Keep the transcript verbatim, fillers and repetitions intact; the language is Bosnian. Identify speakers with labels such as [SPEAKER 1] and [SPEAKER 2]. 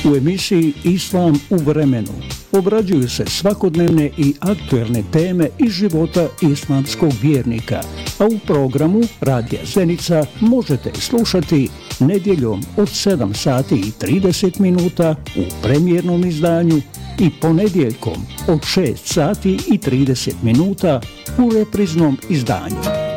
[SPEAKER 1] U emisiji Islam u vremenu obrađuju se svakodnevne i aktuelne teme iz života islamskog vjernika, a u programu Radija Zenica možete slušati nedjeljom od sedam sati i trideset minuta u premijernom izdanju i ponedjeljkom od šest sati i trideset minuta u repriznom izdanju.